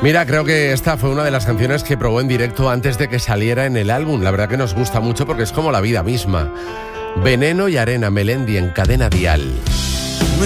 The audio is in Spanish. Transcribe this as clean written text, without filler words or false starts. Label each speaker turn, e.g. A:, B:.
A: Mira, creo que esta fue una de las canciones que probó en directo antes de que saliera en el álbum. La verdad que nos gusta mucho porque es como la vida misma. Veneno y Arena, Melendi en Cadena Dial.